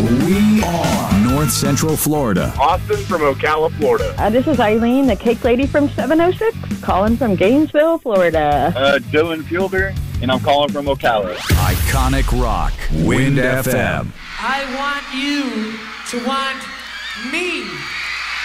We are North Central Florida. Austin from Ocala, Florida. This is Eileen, the cake lady from 706, calling from Gainesville, Florida. Dylan Fielder, and I'm calling from Ocala. Iconic rock. Wind FM. I want you to want me.